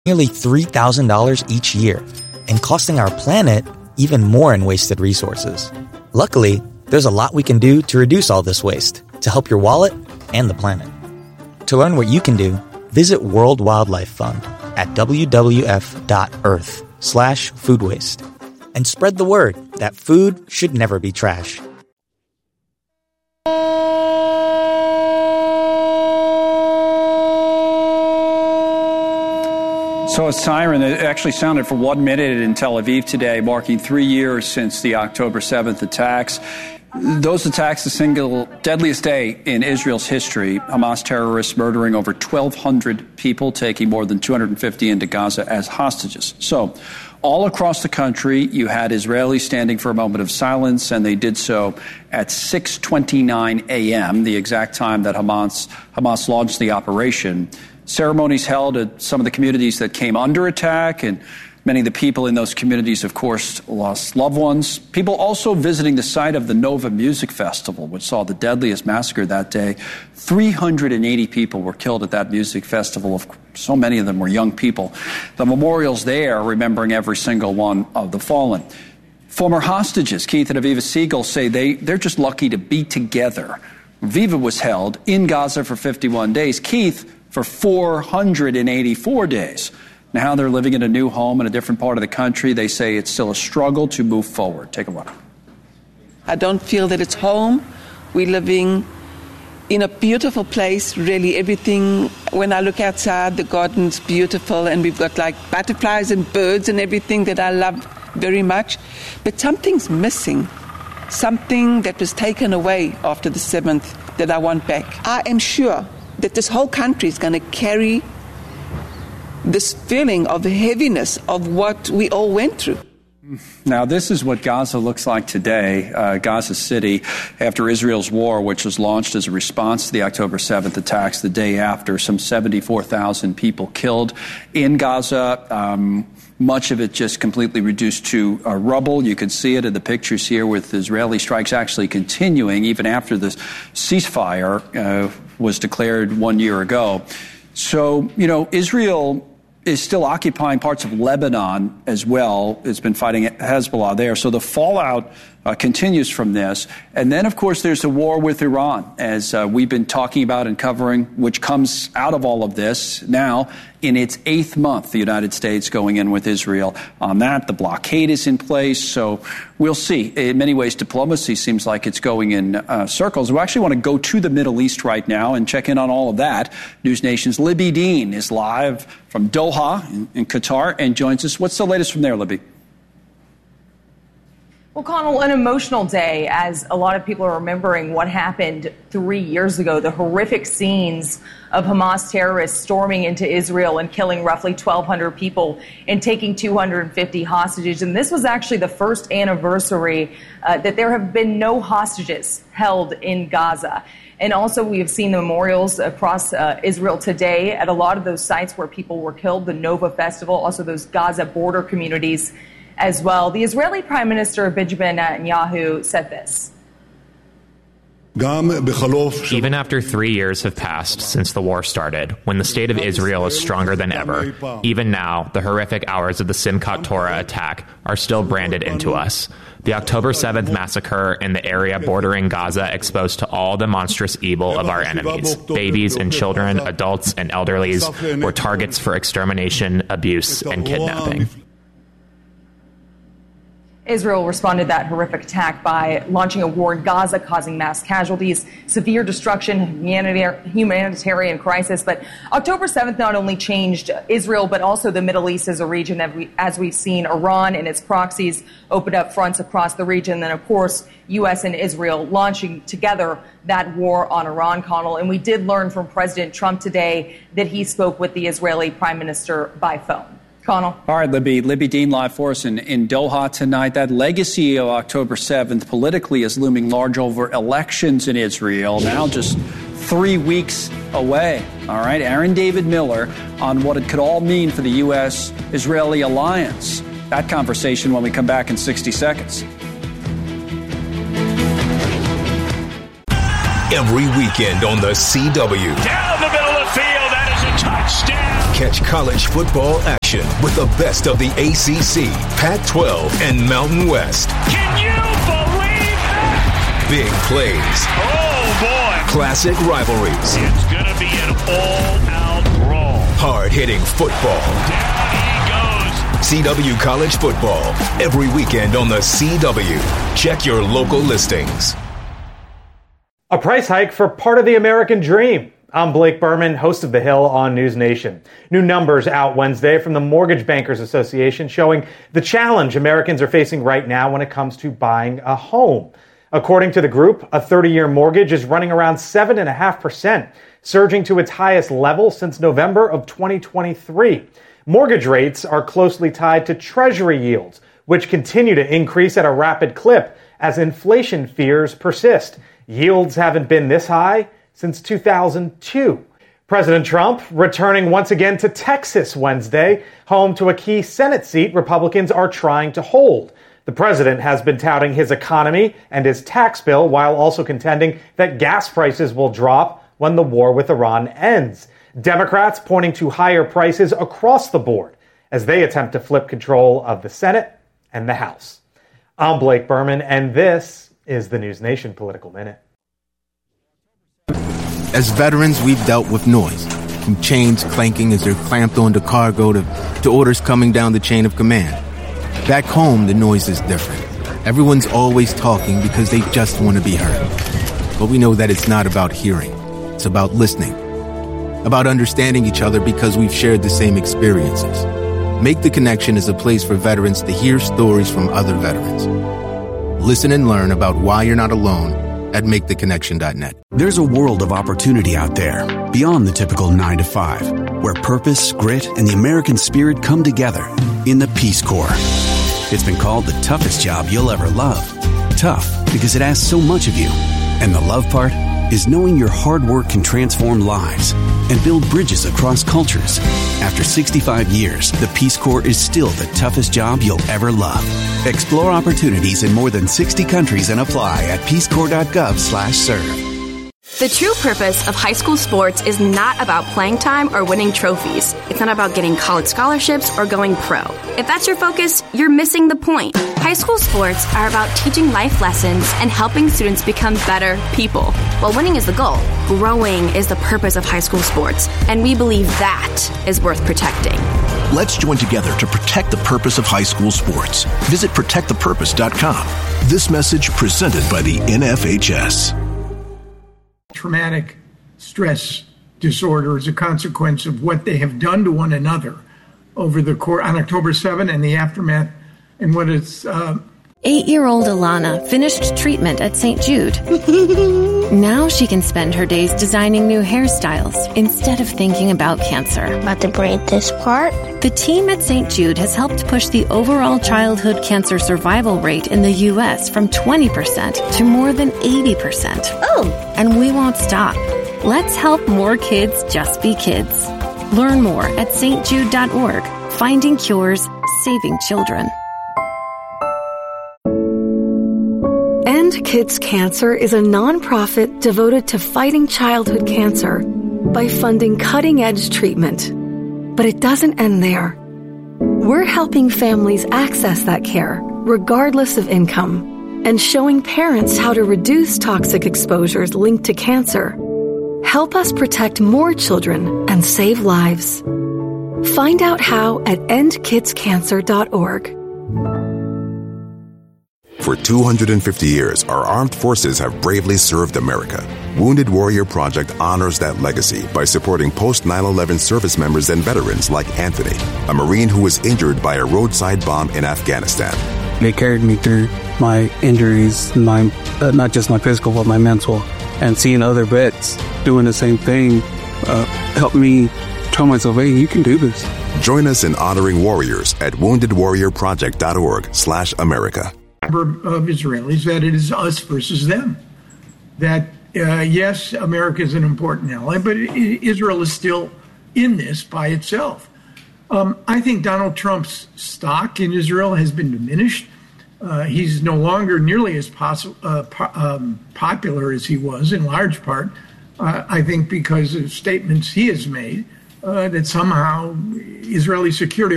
nearly $3,000 each year, and costing our planet even more in wasted resources. Luckily, there's a lot we can do to reduce all this waste to help your wallet and the planet. To learn what you can do, visit World Wildlife Fund at wwf.earth/food waste and spread the word that food should never be trash. So a siren that actually sounded for 1 minute in Tel Aviv today, marking 3 years since the October 7th attacks. Those attacks, the single deadliest day in Israel's history. Hamas terrorists murdering over 1,200 people, taking more than 250 into Gaza as hostages. So all across the country, you had Israelis standing for a moment of silence, and they did so at 6:29 a.m., the exact time that Hamas launched the operation. Ceremonies held at some of the communities that came under attack, and many of the people in those communities, of course, lost loved ones. People also visiting the site of the Nova Music Festival, which saw the deadliest massacre that day. 380 people were killed at that music festival. So many of them were young people. The memorials there remembering every single one of the fallen. Former hostages, Keith and Aviva Siegel, say they're just lucky to be together. Aviva was held in Gaza for 51 days. Keith, for 484 days. Now they're living in a new home in a different part of the country. They say it's still a struggle to move forward. Take a look. I don't feel that it's home. We're living in a beautiful place, really everything. When I look outside, the garden's beautiful, and we've got like butterflies and birds and everything that I love very much. But something's missing. Something that was taken away after the 7th that I want back. I am sure that this whole country is going to carry this feeling of heaviness of what we all went through. Now, this is what Gaza looks like today, Gaza City, after Israel's war, which was launched as a response to the October 7th attacks the day after. Some 74,000 people killed in Gaza. Much of it just completely reduced to rubble. You can see it in the pictures here with Israeli strikes actually continuing even after the ceasefire was declared 1 year ago. So, Israel is still occupying parts of Lebanon as well. It's been fighting Hezbollah there. So the fallout continues from this. And then, of course, there's the war with Iran, as we've been talking about and covering, which comes out of all of this now in its 8th month, the United States going in with Israel on that. The blockade is in place. So we'll see. In many ways, diplomacy seems like it's going in circles. We actually want to go to the Middle East right now and check in on all of that. News Nation's Libby Dean is live from Doha in Qatar and joins us. What's the latest from there, Libby? Well, Connell, an emotional day as a lot of people are remembering what happened 3 years ago, the horrific scenes of Hamas terrorists storming into Israel and killing roughly 1,200 people and taking 250 hostages. And this was actually the first anniversary that there have been no hostages held in Gaza. And also we have seen the memorials across Israel today at a lot of those sites where people were killed, the Nova Festival, also those Gaza border communities as well. The Israeli Prime Minister Benjamin Netanyahu said this. Even after 3 years have passed since the war started, when the state of Israel is stronger than ever, even now, the horrific hours of the Simchat Torah attack are still branded into us. The October 7th massacre in the area bordering Gaza exposed to all the monstrous evil of our enemies. Babies and children, adults and elderlies were targets for extermination, abuse, and kidnapping. Israel responded to that horrific attack by launching a war in Gaza, causing mass casualties, severe destruction, humanitarian crisis. But October 7th not only changed Israel, but also the Middle East as a region. As we've seen, Iran and its proxies opened up fronts across the region. Then, of course, U.S. and Israel launching together that war on Iran, Connell. And we did learn from President Trump today that he spoke with the Israeli Prime Minister by phone. Connell. All right, Libby Dean live for us in Doha tonight. That legacy of October 7th politically is looming large over elections in Israel, now just 3 weeks away. All right, Aaron David Miller on what it could all mean for the U.S.-Israeli alliance. That conversation when we come back in 60 seconds. Every weekend on the CW. Down the middle of the field, that is a touchdown. Catch college football action with the best of the ACC, Pac-12, and Mountain West. Can you believe that? Big plays. Oh, boy. Classic rivalries. It's going to be an all-out brawl. Hard-hitting football. Down he goes. CW College Football. Every weekend on the CW. Check your local listings. A price hike for part of the American dream. I'm Blake Berman, host of The Hill on News Nation. New numbers out Wednesday from the Mortgage Bankers Association showing the challenge Americans are facing right now when it comes to buying a home. According to the group, a 30-year mortgage is running around 7.5%, surging to its highest level since November of 2023. Mortgage rates are closely tied to Treasury yields, which continue to increase at a rapid clip as inflation fears persist. Yields haven't been this high since 2002. President Trump returning once again to Texas Wednesday, home to a key Senate seat Republicans are trying to hold. The president has been touting his economy and his tax bill while also contending that gas prices will drop when the war with Iran ends. Democrats pointing to higher prices across the board as they attempt to flip control of the Senate and the House. I'm Blake Berman, and this is the News Nation Political Minute. As veterans, we've dealt with noise, from chains clanking as they're clamped onto cargo to orders coming down the chain of command. Back home, the noise is different. Everyone's always talking because they just want to be heard. But we know that it's not about hearing. It's about listening. About understanding each other because we've shared the same experiences. Make the Connection is a place for veterans to hear stories from other veterans. Listen and learn about why you're not alone at MakeTheConnection.net. There's a world of opportunity out there, beyond the typical 9 to 5, where purpose, grit, and the American spirit come together in the Peace Corps. It's been called the toughest job you'll ever love. Tough because it asks so much of you. And the love part is knowing your hard work can transform lives and build bridges across cultures. After 65 years, the Peace Corps is still the toughest job you'll ever love. Explore opportunities in more than 60 countries and apply at peacecorps.gov/serve. The true purpose of high school sports is not about playing time or winning trophies. It's not about getting college scholarships or going pro. If that's your focus, you're missing the point. High school sports are about teaching life lessons and helping students become better people. While winning is the goal, growing is the purpose of high school sports, and we believe that is worth protecting. Let's join together to protect the purpose of high school sports. Visit protectthepurpose.com. This message presented by the NFHS. Traumatic stress disorder is a consequence of what they have done to one another over the course on October 7 and the aftermath, and what it's 8-year-old Alana finished treatment at St. Jude. Now she can spend her days designing new hairstyles instead of thinking about cancer. About to braid this part. The team at St. Jude has helped push the overall childhood cancer survival rate in the U.S. from 20% to more than 80%. Oh! And we won't stop. Let's help more kids just be kids. Learn more at stjude.org. Finding cures, saving children. End Kids Cancer is a nonprofit devoted to fighting childhood cancer by funding cutting-edge treatment. But it doesn't end there. We're helping families access that care, regardless of income, and showing parents how to reduce toxic exposures linked to cancer. Help us protect more children and save lives. Find out how at endkidscancer.org. For 250 years, our armed forces have bravely served America. Wounded Warrior Project honors that legacy by supporting post-9/11 service members and veterans like Anthony, a Marine who was injured by a roadside bomb in Afghanistan. They carried me through my injuries, not just my physical, but my mental. And seeing other vets doing the same thing helped me tell myself, hey, you can do this. Join us in honoring warriors at woundedwarriorproject.org/America. Of Israelis that it is us versus them. That, yes, America is an important ally, but Israel is still in this by itself. I think Donald Trump's stock in Israel has been diminished. He's no longer nearly as popular as he was, in large part, I think, because of statements he has made that somehow Israeli security